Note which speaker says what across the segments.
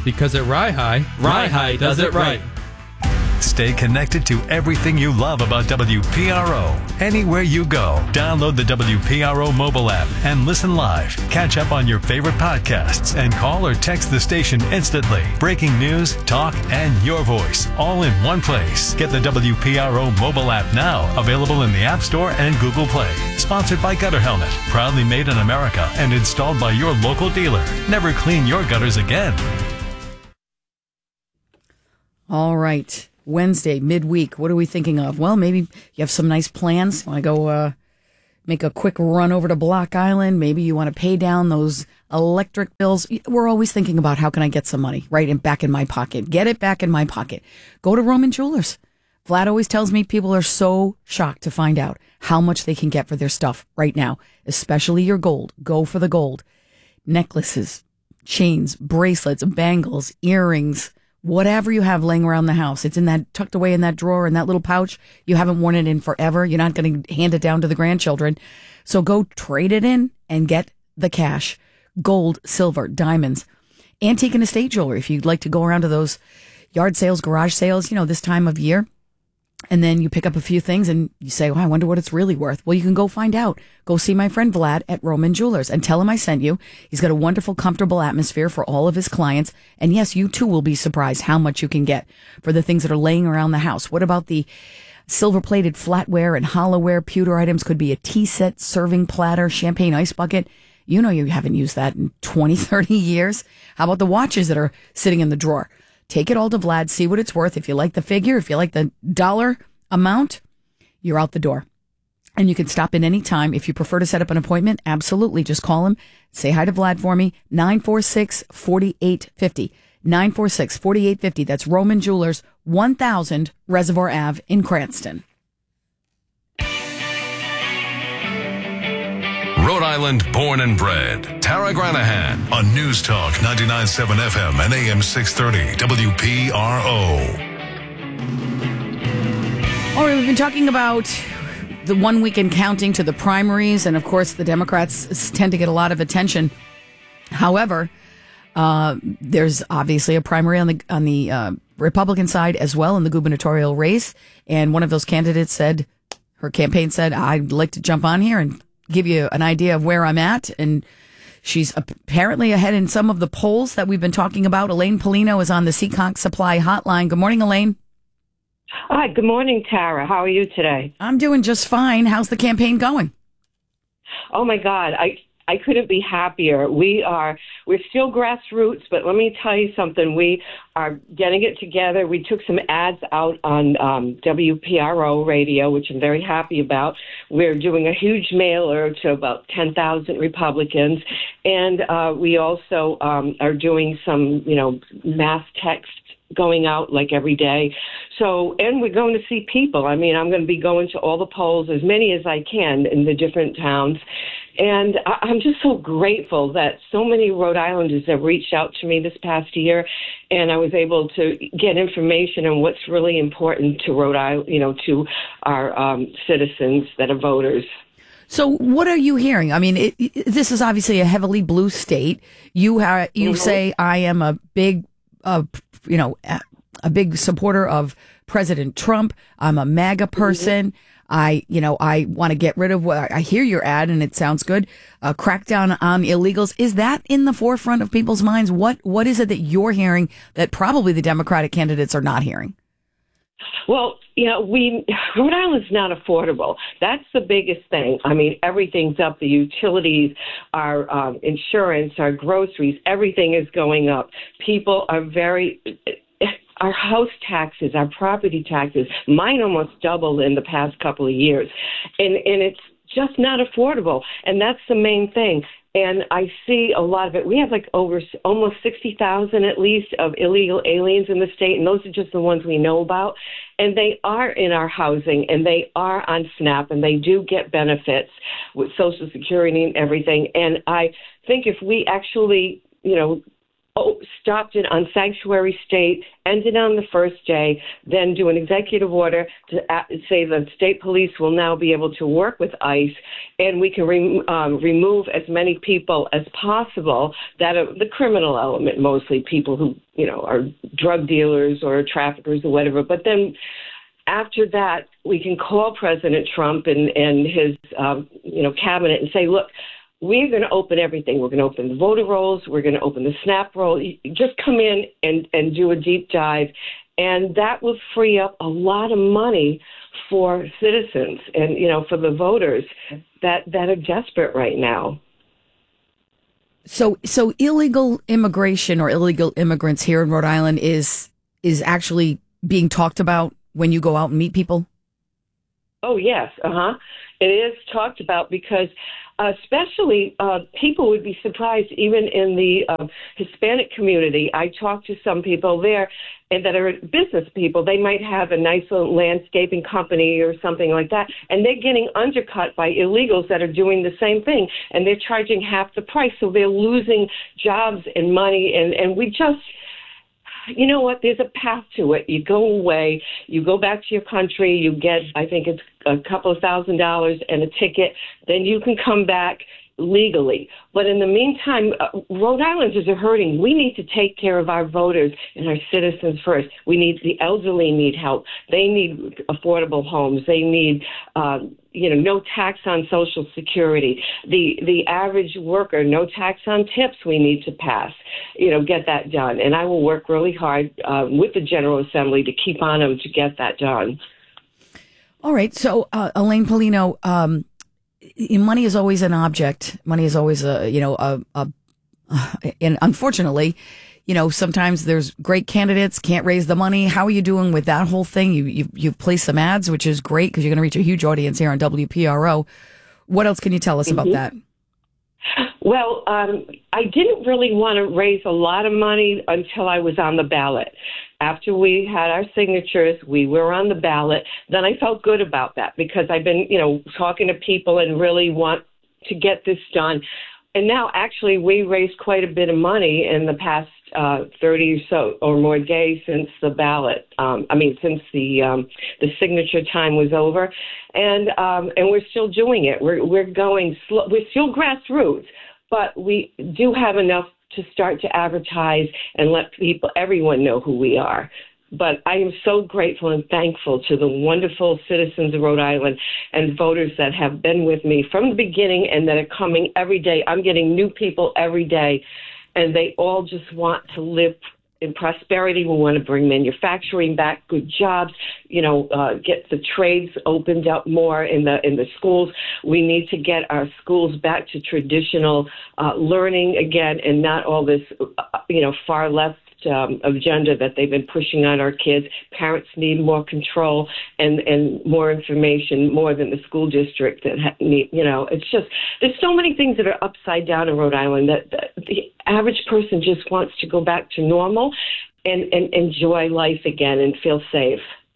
Speaker 1: Because at Rye High does it right.
Speaker 2: Stay connected to everything you love about WPRO. Anywhere you go, download the WPRO mobile app and listen live. Catch up on your favorite podcasts and call or text the station instantly. Breaking news, talk, and your voice all in one place. Get the WPRO mobile app now, available in the App Store and Google Play. Sponsored by Gutter Helmet, proudly made in America and installed by your local dealer. Never clean your gutters again.
Speaker 3: All right. Wednesday, midweek. What are we thinking of? Well, maybe you have some nice plans. Want to go make a quick run over to Block Island? Maybe you want to pay down those electric bills. We're always thinking about how can I get some money, right? And back in my pocket. Get it back in my pocket. Go to Roman Jewelers. Vlad always tells me people are so shocked to find out how much they can get for their stuff right now, especially your gold. Go for the gold. Necklaces, chains, bracelets, bangles, earrings, whatever you have laying around the house. It's in that tucked away in that drawer, in that little pouch. You haven't worn it in forever. You're not going to hand it down to the grandchildren. So go trade it in and get the cash. Gold, silver, diamonds, antique and estate jewelry. If you'd like to go around to those yard sales, garage sales, this time of year, and then you pick up a few things and you say, I wonder what it's really worth. Well, you can go find out. Go see my friend Vlad at Roman Jewelers and tell him I sent you. He's got a wonderful, comfortable atmosphere for all of his clients. And yes, you too will be surprised how much you can get for the things that are laying around the house. What about the silver-plated flatware and hollowware pewter items? Could be a tea set, serving platter, champagne ice bucket. You haven't used that in 20, 30 years. How about the watches that are sitting in the drawer? Take it all to Vlad, see what it's worth. If you like the figure, if you like the dollar amount, you're out the door. And you can stop in any time. If you prefer to set up an appointment, absolutely. Just call him. Say hi to Vlad for me. 946-4850. 946-4850. That's Roman Jewelers, 1000 Reservoir Ave in Cranston.
Speaker 2: Rhode Island born and bred. Tara Granahan on News Talk 99.7 FM and AM 630 WPRO.
Speaker 3: All right, we've been talking about the 1 week in counting to the primaries, and of course the Democrats tend to get a lot of attention. However, there's obviously a primary on the Republican side as well in the gubernatorial race, and one of those candidates said, her campaign said, I'd like to jump on here and give you an idea of where I'm at, and she's apparently ahead in some of the polls that we've been talking about. Elaine Polino is on the Seekonk Supply Hotline. Good morning, Elaine.
Speaker 4: Hi, good morning, Tara. How are you today?
Speaker 3: I'm doing just fine. How's the campaign going?
Speaker 4: Oh my God, I couldn't be happier. We're still grassroots, but let me tell you something. We are getting it together. We took some ads out on WPRO radio, which I'm very happy about. We're doing a huge mailer to about 10,000 Republicans, and we also are doing some, mass text going out like every day. So, and we're going to see people. I mean, I'm going to be going to all the polls, as many as I can in the different towns. And I'm just so grateful that so many Rhode Islanders have reached out to me this past year, and I was able to get information on what's really important to Rhode Island, to our citizens that are voters.
Speaker 3: So what are you hearing? I mean, this is obviously a heavily blue state. You say, I am a big a big supporter of President Trump. I'm a MAGA person. I want to get rid of what I hear your ad and it sounds good. Crackdown on illegals. Is that in the forefront of people's minds? What is it that you're hearing that probably the Democratic candidates are not hearing?
Speaker 4: Well, Rhode Island's not affordable. That's the biggest thing. I mean, everything's up. The utilities, our insurance, our groceries, everything is going up. People are our house taxes, our property taxes, mine almost doubled in the past couple of years. And it's just not affordable. And that's the main thing. And I see a lot of it. We have almost 60,000 at least of illegal aliens in the state, and those are just the ones we know about. And they are in our housing, and they are on SNAP, and they do get benefits with Social Security and everything. And I think if we actually, stopped it on sanctuary state, ended on the first day, then do an executive order to say the state police will now be able to work with ICE, and we can remove as many people as possible that are the criminal element, mostly people who, are drug dealers or traffickers or whatever. But then after that, we can call President Trump and his, cabinet and say, look, we're going to open everything. We're going to open the voter rolls. We're going to open the SNAP roll. Just come in and do a deep dive. And that will free up a lot of money for citizens and, for the voters that are desperate right now.
Speaker 3: So illegal immigration or illegal immigrants here in Rhode Island is actually being talked about when you go out and meet people?
Speaker 4: Oh, yes. It is talked about because especially people would be surprised, even in the Hispanic community. I talked to some people there and that are business people. They might have a nice little landscaping company or something like that, and they're getting undercut by illegals that are doing the same thing, and they're charging half the price, so they're losing jobs and money, and we just... You know what? There's a path to it. You go away, you go back to your country, you get, I think it's a couple of $1,000s and a ticket, then you can come back legally. But in the meantime, Rhode Islanders are hurting. We need to take care of our voters and our citizens first. The elderly need help. They need affordable homes. They need, no tax on Social Security. The average worker, no tax on tips we need to pass, get that done. And I will work really hard with the General Assembly to keep on them to get that done.
Speaker 3: All right. So, Elaine Paulino, money is always an object. Money is always and unfortunately, sometimes there's great candidates, can't raise the money. How are you doing with that whole thing? You've placed some ads, which is great because you're going to reach a huge audience here on WPRO. What else can you tell us about that?
Speaker 4: Well, I didn't really want to raise a lot of money until I was on the ballot. After we had our signatures, we were on the ballot. Then I felt good about that because I've been, talking to people and really want to get this done. And now, actually, we raised quite a bit of money in the past 30 or so or more days since the ballot. Since the signature time was over, and we're still doing it. We're going slow. We're still grassroots, but we do have enough to start to advertise and let everyone know who we are. But I am so grateful and thankful to the wonderful citizens of Rhode Island and voters that have been with me from the beginning and that are coming every day. I'm getting new people every day, and they all just want to live in prosperity. We want to bring manufacturing back, good jobs, get the trades opened up more in the schools. We need to get our schools back to traditional learning again and not all this, far left agenda that they've been pushing on our kids. Parents need more control and more information, more than the school district that need, it's just, there's so many things that are upside down in Rhode Island that the average person just wants to go back to normal and enjoy life again and feel safe.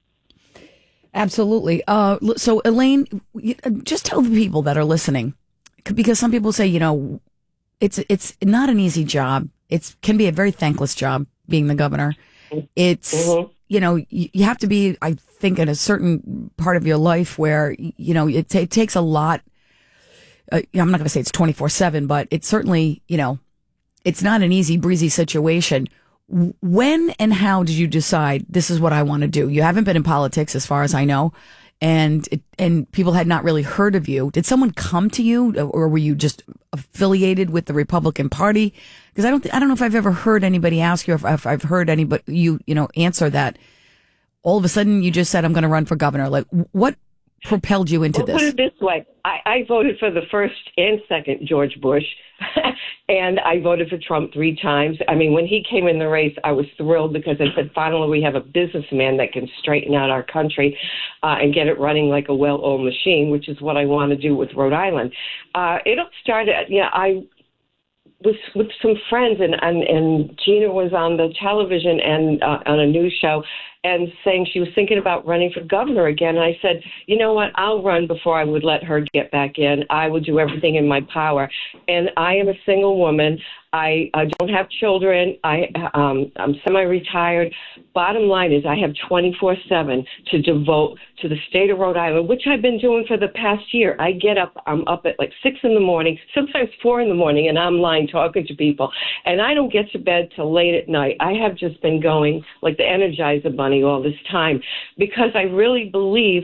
Speaker 3: Absolutely. So Elaine, just tell the people that are listening, because some people say, it's not an easy job. It can be a very thankless job being the governor. It's, you have to be, I think, in a certain part of your life where, it takes a lot. I'm not going to say it's 24/7, but it's certainly, it's not an easy breezy situation. When and how did you decide this is what I want to do? You haven't been in politics as far as I know, and people had not really heard of you. Did someone come to you, or were you just affiliated with the Republican Party? Because I don't know if I've ever heard anybody ask you, or if I've heard anybody answer that. All of a sudden, you just said, "I'm going to run for governor." Like, what propelled you into this?
Speaker 4: Put it this way: I voted for the first and second George Bush, and I voted for Trump 3 times. When he came in the race, I was thrilled because I said, finally, we have a businessman that can straighten out our country and get it running like a well-oiled machine, which is what I want to do with Rhode Island. It started, I was with some friends, and Gina was on the television and on a news show and saying she was thinking about running for governor again. And I said, you know what, I'll run before I would let her get back in. I would do everything in my power. And I am a single woman. I don't have children. I'm semi-retired. Bottom line is I have 24/7 to devote to the state of Rhode Island, which I've been doing for the past year. I get up, I'm up at like 6 in the morning, sometimes 4 in the morning, and I'm lying talking to people. And I don't get to bed till late at night. I have just been going like the Energizer Bunny all this time because I really believe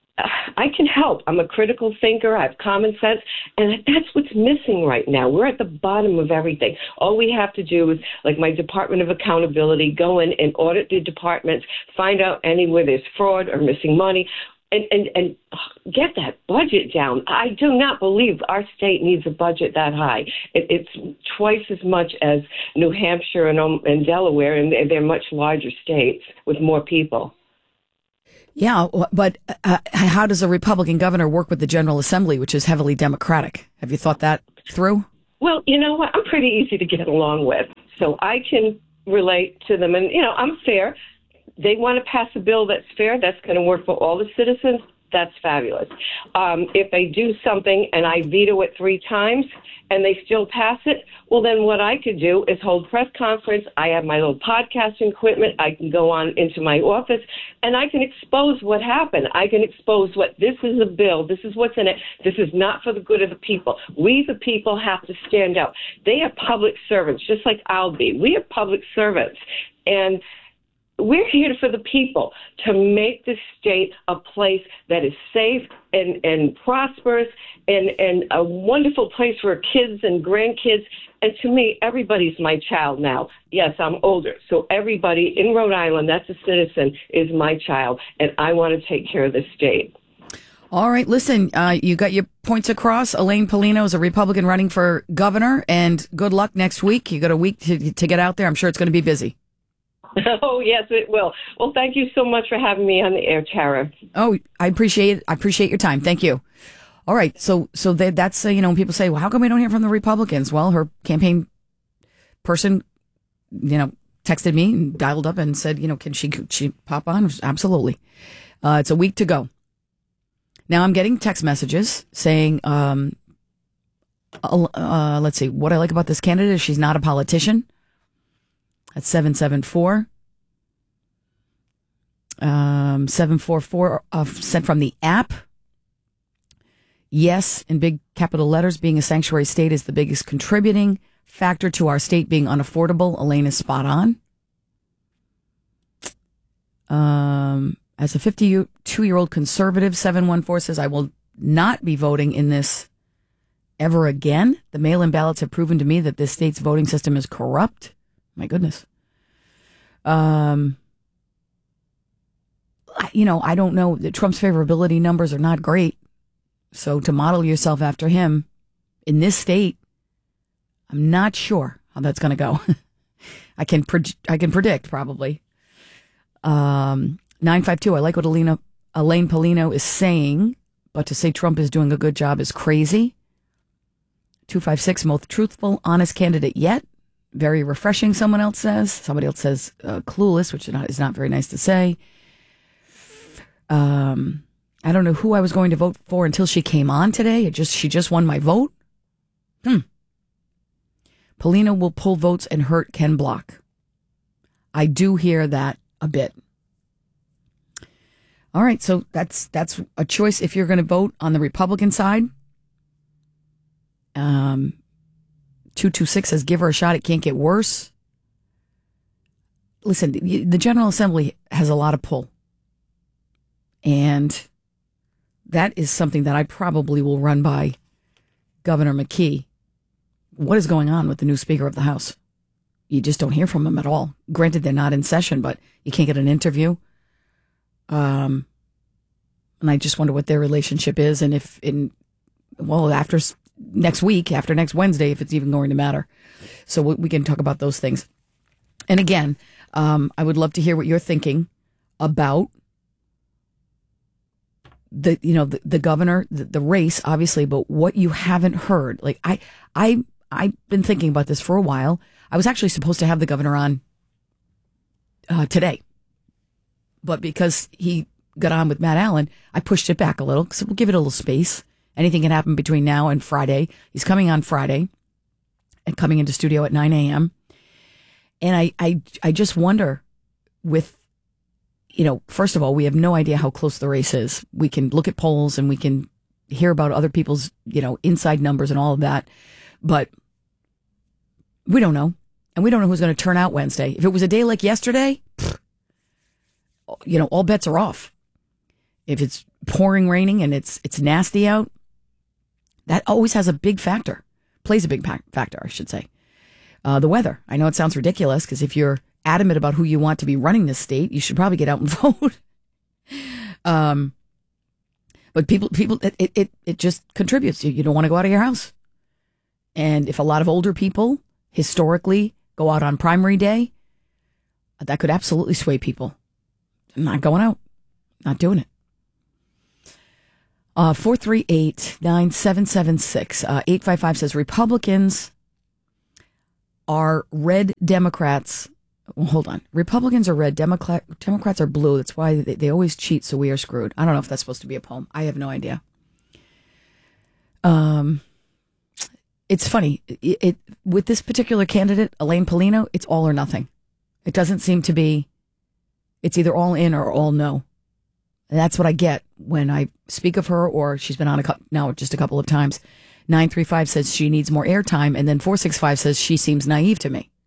Speaker 4: I can help. I'm a critical thinker. I have common sense. And that's what's missing right now. We're at the bottom of everything. All we have to do is, like my Department of Accountability, go in and audit the departments, find out anywhere there's fraud or missing money, and get that budget down. I do not believe our state needs a budget that high. It's twice as much as New Hampshire and Delaware, and they're much larger states with more people.
Speaker 3: Yeah, but how does a Republican governor work with the General Assembly, which is heavily Democratic? Have you thought that through?
Speaker 4: Well, you know what? I'm pretty easy to get along with, so I can relate to them. And, I'm fair. They want to pass a bill that's fair, that's going to work for all the citizens. That's fabulous. If they do something and I veto it 3 times and they still pass it, well, then what I could do is hold press conference. I have my little podcasting equipment. I can go on into my office and I can expose what happened. I can expose what this is a bill. This is what's in it. This is not for the good of the people. We, the people, have to stand up. They are public servants, just like I'll be. We are public servants. And we're here for the people to make this state a place that is safe and prosperous and a wonderful place for kids and grandkids. And to me, everybody's my child now. Yes, I'm older. So everybody in Rhode Island that's a citizen is my child. And I want to take care of the state.
Speaker 3: All right. Listen, you got your points across. Elaine Paulino is a Republican running for governor. And good luck next week. You got a week to get out there. I'm sure it's going to be busy.
Speaker 4: Oh, yes, it will. Well, thank you so much for having me on the air, Tara.
Speaker 3: Oh, I appreciate it. I appreciate your time. Thank you. All right. So that's, when people say, well, how come we don't hear from the Republicans? Well, her campaign person, texted me and dialed up and said, can she pop on? Absolutely. It's a week to go. Now I'm getting text messages saying, let's see, what I like about this candidate is she's not a politician. That's 774. 744 sent from the app. Yes, in big capital letters, being a sanctuary state is the biggest contributing factor to our state being unaffordable. Elaine is spot on. As a 52-year-old conservative, 714 says, I will not be voting in this ever again. The mail-in ballots have proven to me that this state's voting system is corrupt. My goodness. I don't know. Trump's favorability numbers are not great. So to model yourself after him in this state, I'm not sure how that's going to go. I can predict probably. 952. I like what Elaine Paulino is saying, but to say Trump is doing a good job is crazy. 256. Most truthful, honest candidate yet. Very refreshing, someone else says. Somebody else says clueless, which is not very nice to say. I don't know who I was going to vote for until she came on today. She just won my vote. Paulino will pull votes and hurt Ken Block. I do hear that a bit. All right, so that's a choice if you're going to vote on the Republican side. 226 says, give her a shot. It can't get worse. Listen, the General Assembly has a lot of pull. And that is something that I probably will run by Governor McKee. What is going on with the new Speaker of the House? You just don't hear from him at all. Granted, they're not in session, but you can't get an interview. And I just wonder what their relationship is. And after next week, after next Wednesday, if it's even going to matter. So we can talk about those things. And again, I would love to hear what you're thinking about the governor, the race, obviously, but what you haven't heard. Like I've been thinking about this for a while. I was actually supposed to have the governor on today, but because he got on with Matt Allen, I pushed it back a little because we'll give it a little space. Anything can happen between now and Friday. He's coming on Friday. coming into studio at 9 a.m. And I just wonder with, first of all, we have no idea how close the race is. We can look at polls and we can hear about other people's, inside numbers and all of that. But we don't know. And we don't know who's going to turn out Wednesday. If it was a day like yesterday, all bets are off. If it's pouring, raining, and it's nasty out, that always has a big factor. Plays a big factor, I should say. The weather. I know it sounds ridiculous because if you're adamant about who you want to be running this state, you should probably get out and vote. But people, it just contributes. You don't want to go out of your house. And if a lot of older people historically go out on primary day, that could absolutely sway people. I'm not going out. Not doing it. 438-9776. 855 says Republicans are red, Democrats. Well, hold on. Republicans are red, Democrats are blue. That's why they always cheat, so we are screwed. I don't know if that's supposed to be a poem. I have no idea. It's funny. It with this particular candidate, Elaine Paulino, it's all or nothing. It doesn't seem to be, it's either all in or all no. And that's what I get when I speak of her, or she's been on now just a couple of times. 935 says she needs more airtime, and then 465 says she seems naive to me.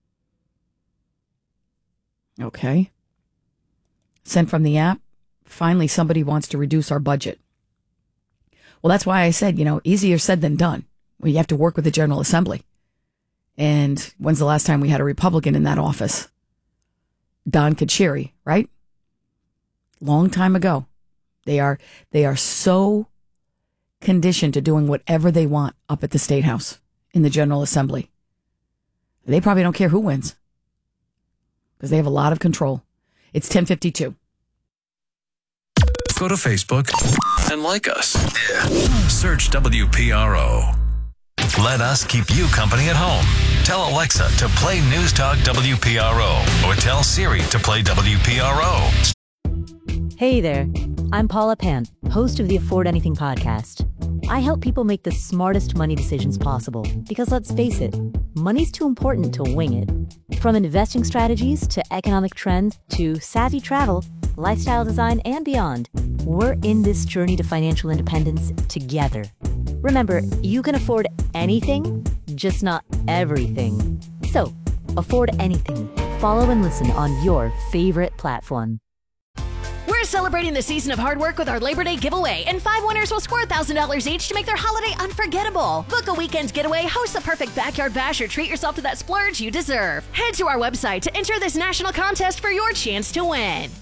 Speaker 3: Okay. Sent from the app. Finally, somebody wants to reduce our budget. Well, that's why I said, easier said than done. You have to work with the General Assembly. And when's the last time we had a Republican in that office? Don Kachiri, right? Long time ago. They are so conditioned to doing whatever they want up at the State House in the General Assembly. They probably don't care who wins because they have a lot of control. It's 10:52.
Speaker 2: Go to Facebook and like us. Search WPRO. Let us keep you company at home. Tell Alexa to play News Talk WPRO or tell Siri to play WPRO.
Speaker 5: Hey there, I'm Paula Pan, host of the Afford Anything podcast. I help people make the smartest money decisions possible because let's face it, money's too important to wing it. From investing strategies to economic trends to savvy travel, lifestyle design, and beyond, we're in this journey to financial independence together. Remember, you can afford anything, just not everything. So, afford anything. Follow and listen on your favorite platform.
Speaker 6: We're celebrating the season of hard work with our Labor Day giveaway, and 5 winners will score $1,000 each to make their holiday unforgettable. Book a weekend getaway, host the perfect backyard bash, or treat yourself to that splurge you deserve. Head to our website to enter this national contest for your chance to win.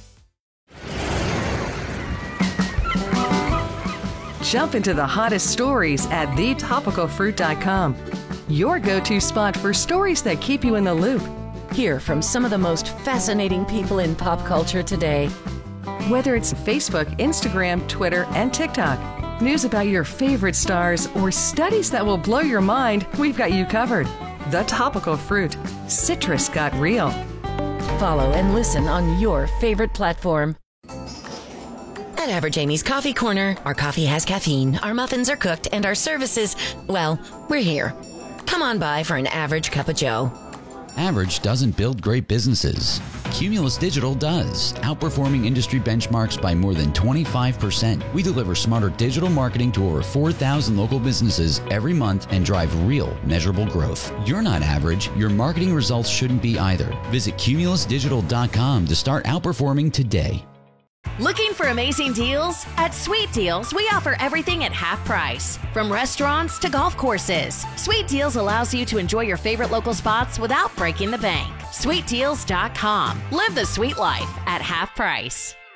Speaker 7: Jump into the hottest stories at thetopicalfruit.com. Your go-to spot for stories that keep you in the loop.
Speaker 8: Hear from some of the most fascinating people in pop culture today.
Speaker 7: Whether it's Facebook, Instagram, Twitter, and TikTok, news about your favorite stars, or studies that will blow your mind, we've got you covered. The Topical Fruit. Citrus got real.
Speaker 8: Follow and listen on your favorite platform.
Speaker 9: At Average Amy's Coffee Corner, our coffee has caffeine, our muffins are cooked, and our services, well, we're here. Come on by for an average cup of joe.
Speaker 10: Average doesn't build great businesses. Cumulus Digital does, outperforming industry benchmarks by more than 25%. We deliver smarter digital marketing to over 4,000 local businesses every month and drive real, measurable growth. You're not average. Your marketing results shouldn't be either. Visit cumulusdigital.com to start outperforming today.
Speaker 6: Looking for amazing deals? At Sweet Deals, we offer everything at half price. From restaurants to golf courses, Sweet Deals allows you to enjoy your favorite local spots without breaking the bank. SweetDeals.com. Live the sweet life at half price.